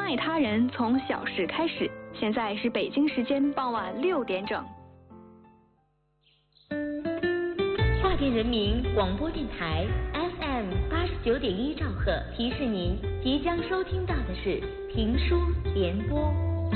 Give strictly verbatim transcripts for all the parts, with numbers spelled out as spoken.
爱他人从小事开始。现在是北京时间傍晚六点整。 大连人民广播电台 F M 八十九点一兆赫提示您，即将收听到的是评书联播。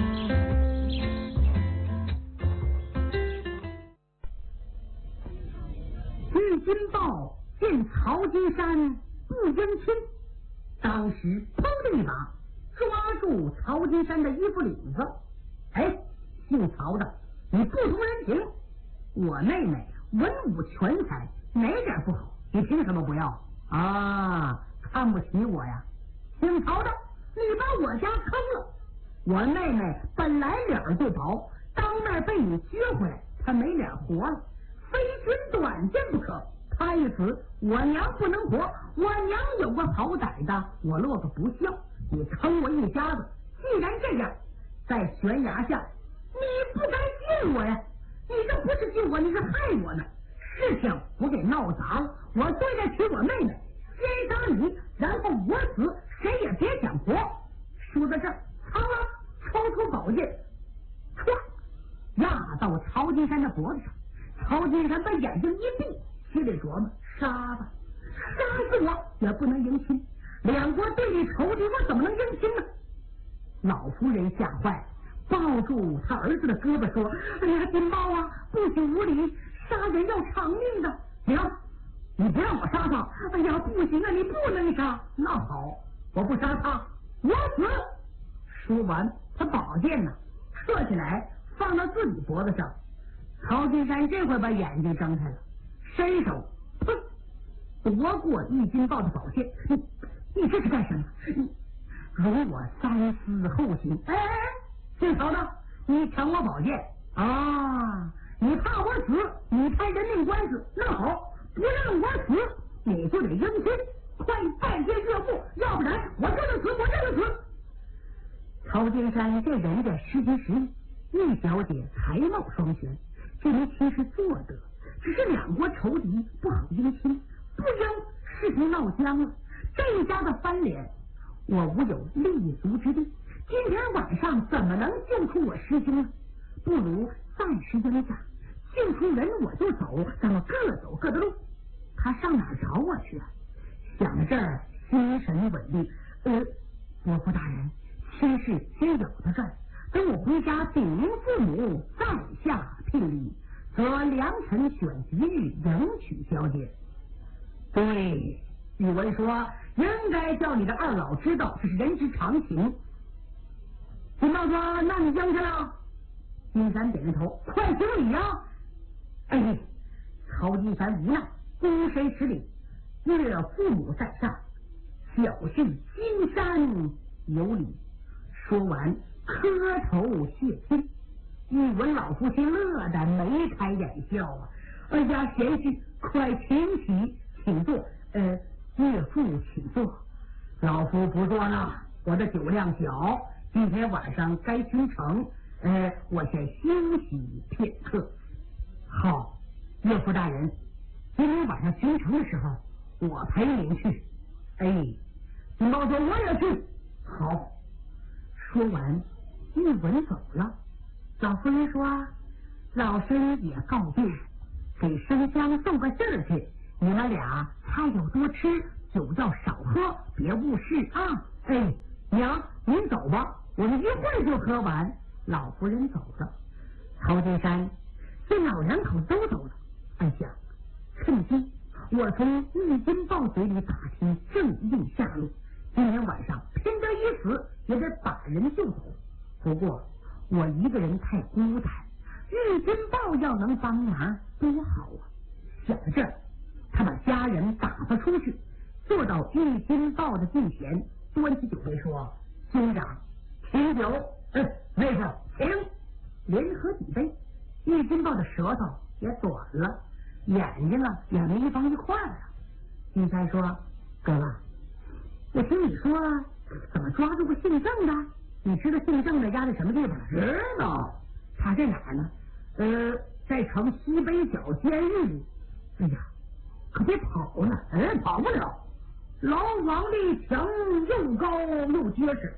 玉金豹见曹金山不应亲，当时砰的一把抓住曹金山的衣服领子。哎，姓曹的，你不通人情，我妹妹文武全才，哪点不好？你凭什么不要啊？看不起我呀？姓曹的，你把我家坑了。我妹妹本来脸就薄，当面被你撅回来，她没脸活了，非君短见不可。他一死，我娘不能活。我娘有个好歹的，我落个不孝。你坑我一家子，既然这样，在悬崖下，你不该救我呀！你这不是救我，你是害我呢。事情我给闹砸了，我对得起我妹妹，先杀你，然后我死，谁也别想活。说到这儿，苍啊，抽出宝剑，唰，压到曹金山的脖子上。曹金山把眼睛一闭，心里琢磨：杀吧，杀死我也不能迎亲。两国对立仇敌，我怎么能迎亲呢？老夫人吓坏了，抱住他儿子的胳膊说：“哎呀，金豹啊，不许无礼，杀人要偿命的。娘，你不让我杀他，哎呀，不行啊，你不能杀。那好，我不杀他，我死。”说完，他宝剑呢撤起来，放到自己脖子上。曹金山这会把眼睛睁开了，伸手砰夺过玉金豹的宝剑。你你这是干什么？你容我三思后行。哎哎哎，姓曹的，你抢我宝剑啊！你怕我死，你开人命官司。那好，不让我死，你就得迎亲。快拜见岳父，要不然我就能死，我就能死。曹金山这人家实心实意，玉小姐才貌双全，这人其实做得，只是两国仇敌不好迎亲，不应事情闹僵了。这一家的翻脸，我无有立足之地。今天晚上怎么能救出我师兄呢？不如暂时应下，救出人我就走，咱们各走各的路。他上哪儿找我去啊？想到这儿，心神稳定。呃，伯父大人，亲事先有的这儿，等我回家禀明父母，在下聘礼，则良辰选吉日迎娶小姐。对，宇文说应该叫你的二老知道，这是人之常情。金豹说：“那你应去了？”金山点着头：“快行礼啊！”哎，曹金山无奈，躬身施礼：“岳父母在上，小婿金山有礼。”说完，磕头谢亲。宇文老夫妻乐得眉开眼笑啊！哎呀，贤婿，快请起，请坐。呃，岳父请坐。老夫不坐了，我的酒量小，今天晚上该巡城，呃，我先休息片刻。好，岳父大人，今天晚上巡城的时候，我陪您去。哎，金豹说我也去。好。说完，玉文走了。老夫人说：“老身也告别，给生香送个信儿去。你们俩菜要多吃，酒要少喝，别误事啊！”哎，娘，您走吧，我们一会儿就喝完。老夫人走了。曹金山见老两口都走了，暗想：趁机我从玉金豹嘴里打听正印下落。今天晚上拼得一死，也得把人救走。不过我一个人太孤单，玉金豹要能帮忙多好啊！想着这儿，他把家人打发出去，坐到玉金豹的近前，端起酒杯说：“兄长，请酒。”嗯，妹夫，请。连喝几杯，玉金豹的舌头也短了，眼睛了也没放一块儿啊。金山说：“哥哥，我听你说怎么抓住个姓郑的？你知道姓郑的压在什么地方？”“知道。”“他在哪儿呢？”“呃，在城西北角监狱里。”“哎呀，可别跑了！”“哎，跑不了。牢房里墙又高又结实，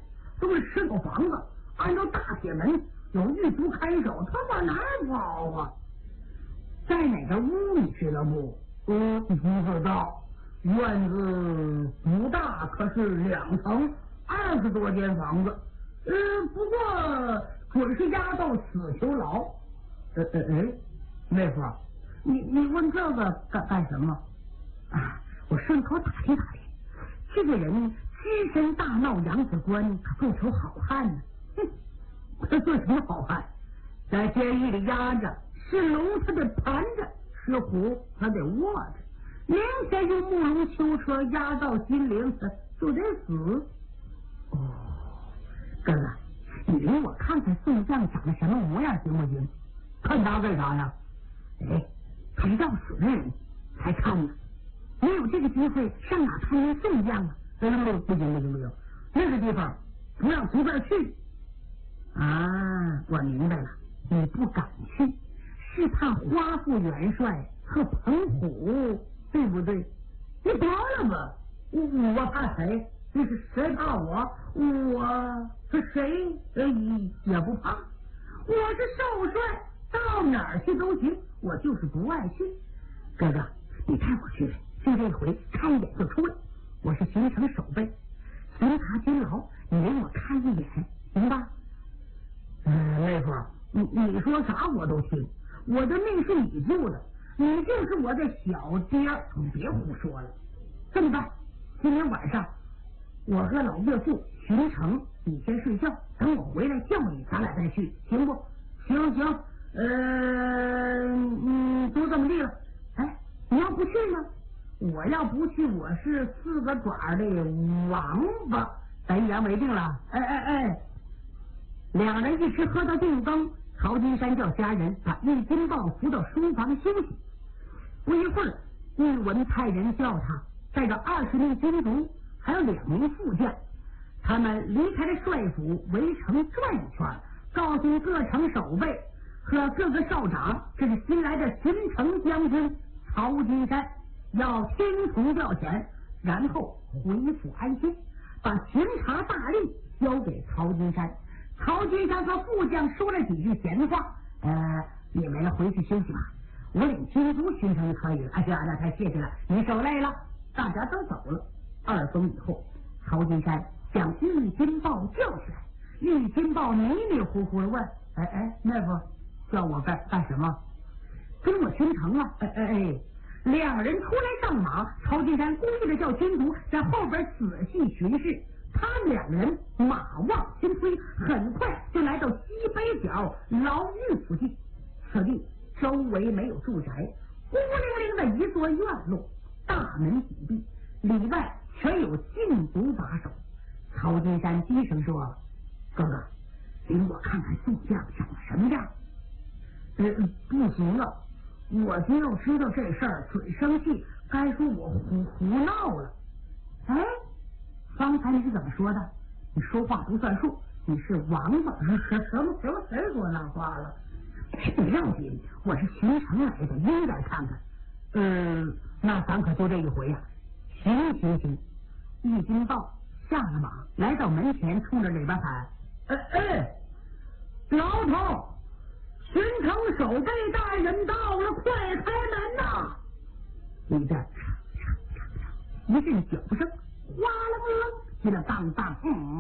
都是石头房子，按照大铁门，有狱卒看守，他往哪儿跑啊？在哪个屋你知道不？嗯，不知道。院子不大，可是两层，二十多间房子。呃，不过准是押到死囚牢。呃呃哎，妹夫，你你问这个干干什么？啊，我顺口打听打听，这个人只身大闹扬子关，可不成好汉呢。哼，这算什么好汉？在监狱里压着，是龙他得盘着，是虎他得卧着。明天用木龙囚车押到金陵，就得死。哦，哥哥，你领我看看宋将长得什么模样行不行？看他干啥呀？哎，他是要死的人才看呢。没有这个机会，上哪看那宋将啊？不行不行不行不行，那个地方不让随便去。啊，我明白了，你不敢去，是怕花副元帅和彭虎。对不对？你得了吧，我我怕谁？这是谁怕我？我是谁也不怕。我是少帅，到哪儿去都行，我就是不爱去。哥哥，你带我去，就这回看一眼就出来。我是巡城守备，巡查监牢，你领我看一眼，行吧？嗯，妹夫，你你说啥我都听，我的命是你救的。你就是我的小爹，你别胡说了。这么办，今天晚上我和老岳父巡城，你先睡觉，等我回来叫你，咱俩再去，行不？行行，呃，嗯，都这么地了。哎，你要不去呢？我要不去，我是四个爪的王八。咱一言为定了。哎哎哎，两人一吃喝到定更。曹金山叫家人把玉金豹扶到书房休息。不一会儿，玉文派人叫他带着二十名军卒，还有两名副将，他们离开了帅府，围城转一圈，告诉各城守备和各个少长，这是新来的巡城将军曹金山，要听从调遣，然后回府安歇，把巡查大令交给曹金山。曹金山和副将说了几句闲话，呃，你们回去休息吧，我领军卒巡城可以了。哎呀，那太谢谢了，你受累了。大家都走了。二更以后，曹金山将玉金豹叫起来。玉金豹迷迷糊糊的问：“哎哎，妹夫，叫我干干什么？跟我巡城啊？”哎哎哎，两人出来上马，曹金山故意的叫军卒在后边仔细巡视。他们两人马望心飞，很快就来到西北角牢狱附近。此地周围没有住宅，孤零零的一座院落，大门紧闭，里外全有禁毒把守。曹金山低声说：“哥哥，领我看看宋将长得什么样。”呃，不行啊，我就要知道这事儿，嘴生气，该说我胡胡闹了。哎。刚才你是怎么说的？你说话不算数，你是王八？什么什么谁谁说那话了？不要紧，我是巡城来的，应该看看。嗯，那咱可就这一回呀、啊。行行行，玉金豹下了马，来到门前，冲着里边喊：“哎哎，老头，巡城守备大人到了，快开门呐！”一阵一阵脚步声。哗啦啦，听了当当，嗯。